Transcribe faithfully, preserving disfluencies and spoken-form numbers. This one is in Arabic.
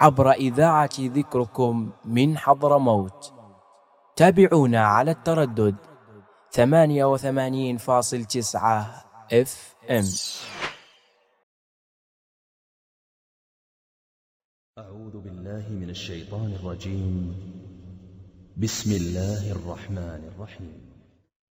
عبر إذاعة ذكركم من حضرموت. تابعونا على التردد ثمانية وثمانين فاصل تسعة اف ام. أعوذ بالله من الشيطان الرجيم. بسم الله الرحمن الرحيم.